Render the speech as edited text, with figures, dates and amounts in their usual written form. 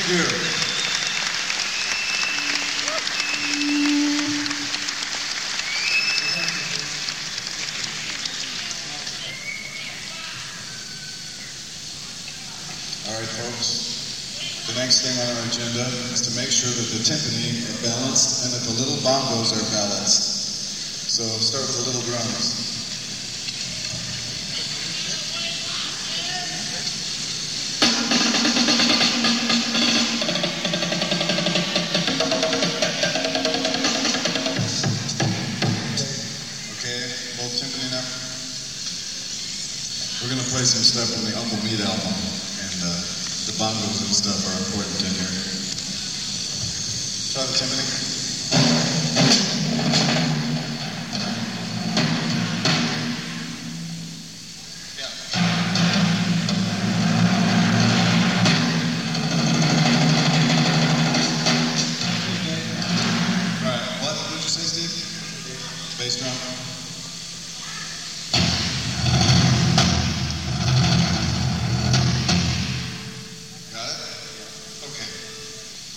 Thank you. All right, folks. The next thing on our agenda is to make sure that the timpani are balanced and that the little bongos are balanced. So start with the little drums. We're going to play some stuff from the Uncle Meat album, and the bongos and stuff are important in here. Try the timpani.